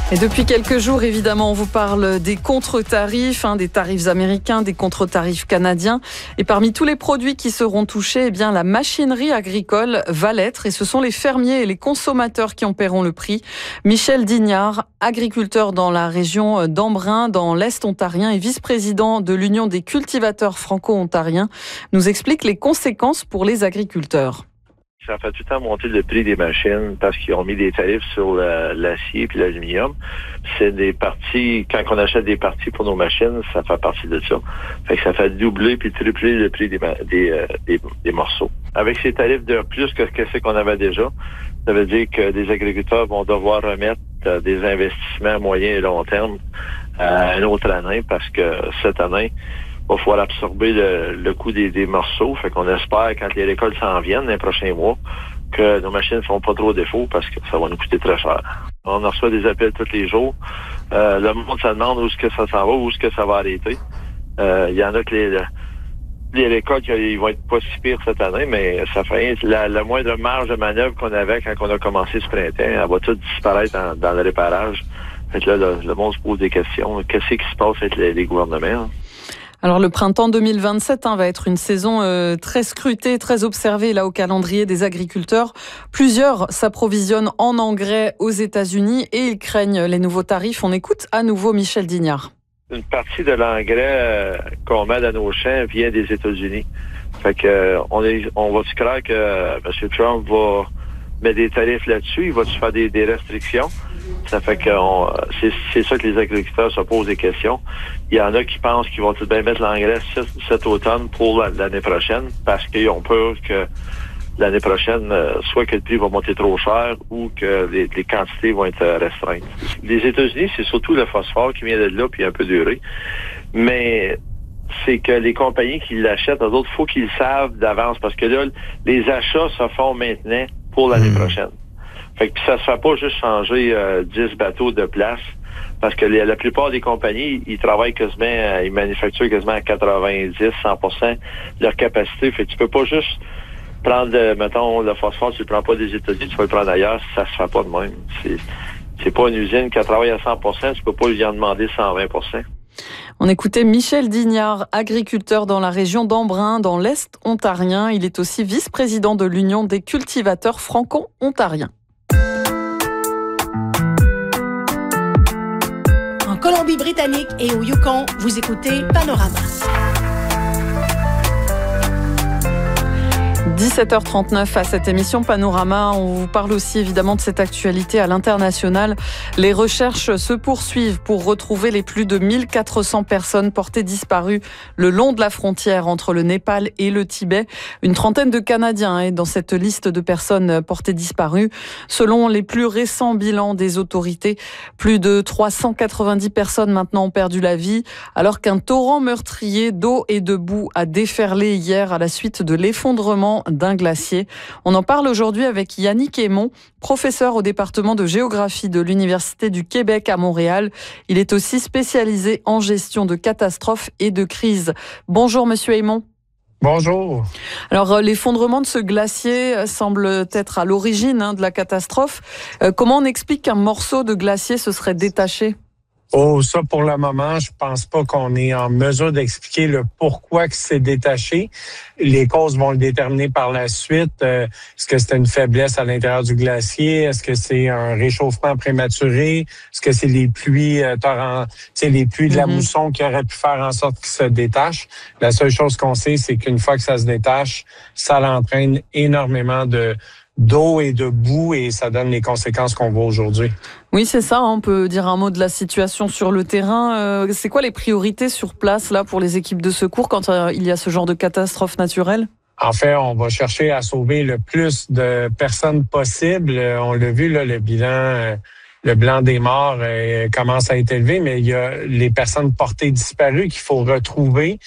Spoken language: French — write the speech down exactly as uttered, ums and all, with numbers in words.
Et depuis quelques jours, évidemment, on vous parle des contre-tarifs, hein, des tarifs américains, des contre-tarifs canadiens. Et parmi tous les produits qui seront touchés, eh bien, la machinerie agricole va l'être. Et ce sont les fermiers et les consommateurs qui en paieront le prix. Michel Dignard, agriculteur dans la région d'Embrun, dans l'Est ontarien et vice-président de l'Union des cultivateurs franco-ontariens, nous explique les conséquences pour les agriculteurs. Ça fait tout le temps monter le prix des machines parce qu'ils ont mis des tarifs sur la, l'acier et l'aluminium. C'est des parties, quand on achète des parties pour nos machines, ça fait partie de ça. Fait que ça fait doubler puis tripler le prix des, des, euh, des, des morceaux. Avec ces tarifs de plus que ce qu'on avait déjà, ça veut dire que les agriculteurs vont devoir remettre euh, des investissements à moyen et long terme à une autre année parce que cette année, il va falloir absorber le, le coût des, des morceaux. Fait qu'on espère, quand les récoltes s'en viennent dans les prochains mois, que nos machines ne font pas trop défaut parce que ça va nous coûter très cher. On reçoit des appels tous les jours. Euh, le monde se demande où est-ce que ça s'en va, où est-ce que ça va arrêter. Il euh, y en a que les, les récoltes ils vont être pas si pires cette année, mais ça fait la, la moindre marge de manœuvre qu'on avait quand on a commencé ce printemps, elle va tout disparaître dans, dans le réparage. Fait que là, le, le monde se pose des questions. Qu'est-ce qui se passe avec les, les gouvernements? Alors le printemps deux mille vingt-sept hein, va être une saison euh, très scrutée, très observée là au calendrier des agriculteurs. Plusieurs s'approvisionnent en engrais aux États-Unis et ils craignent les nouveaux tarifs. On écoute à nouveau Michel Dignard. Une partie de l'engrais euh, qu'on met dans nos champs vient des États-Unis. Fait que euh, on est, on va se croire que euh, M. Trump va mettre des tarifs là-dessus, il va se faire des, des restrictions. Ça fait que on, c'est, c'est ça que les agriculteurs se posent des questions. Il y en a qui pensent qu'ils vont tout de même mettre l'engrais cet, cet automne pour l'année prochaine parce qu'ils ont peur que l'année prochaine, soit que le prix va monter trop cher ou que les, les quantités vont être restreintes. Les États-Unis, c'est surtout le phosphore qui vient de là puis un peu d'urée. Mais c'est que les compagnies qui l'achètent, eux autres, il faut qu'ils le savent d'avance parce que là, les achats se font maintenant pour l'année mmh. prochaine. Fait que ça se fait pas juste changer euh, dix bateaux de place parce que les, la plupart des compagnies, ils travaillent quasiment, euh, ils manufacturent quasiment à quatre-vingt-dix à cent pour cent de leur capacité. Fait que tu peux pas juste prendre, euh, mettons, le phosphore, tu le prends pas des États-Unis, tu vas le prendre ailleurs, ça se fait pas de même. C'est, c'est pas une usine qui travaille à cent pour cent, tu peux pas lui en demander cent vingt pour cent. On écoutait Michel Dignard, agriculteur dans la région d'Embrun, dans l'Est ontarien. Il est aussi vice-président de l'Union des cultivateurs franco-ontariens. En Colombie-Britannique et au Yukon, vous écoutez Panorama. dix-sept heures trente-neuf à cette émission Panorama. On vous parle aussi évidemment de cette actualité à l'international. Les recherches se poursuivent pour retrouver les plus de mille quatre cents personnes portées disparues le long de la frontière entre le Népal et le Tibet. Une trentaine de Canadiens est dans cette liste de personnes portées disparues. Selon les plus récents bilans des autorités, plus de trois cent quatre-vingt-dix personnes maintenant ont perdu la vie, alors qu'un torrent meurtrier d'eau et de boue a déferlé hier à la suite de l'effondrement d'un glacier. On en parle aujourd'hui avec Yannick Aymon, professeur au département de géographie de l'Université du Québec à Montréal. Il est aussi spécialisé en gestion de catastrophes et de crises. Bonjour Monsieur Aymon. Bonjour. Alors l'effondrement de ce glacier semble être à l'origine hein, de la catastrophe. Euh, comment on explique qu'un morceau de glacier se serait détaché? Oh, ça, pour le moment, je pense pas qu'on est en mesure d'expliquer le pourquoi que c'est détaché. Les causes vont le déterminer par la suite. Euh, est-ce que c'est une faiblesse à l'intérieur du glacier? Est-ce que c'est un réchauffement prématuré? Est-ce que c'est les pluies euh, torrent, les pluies de la mm-hmm. mousson qui auraient pu faire en sorte qu'il se détache? La seule chose qu'on sait, c'est qu'une fois que ça se détache, ça l'entraîne énormément de d'eau et de boue et ça donne les conséquences qu'on voit aujourd'hui. Oui, c'est ça. On peut dire un mot de la situation sur le terrain. Euh, c'est quoi les priorités sur place là pour les équipes de secours quand euh, il y a ce genre de catastrophe naturelle? En fait, on va chercher à sauver le plus de personnes possible. On l'a vu, là, le bilan, le bilan des morts euh, commence à être élevé, mais il y a les personnes portées disparues qu'il faut retrouver.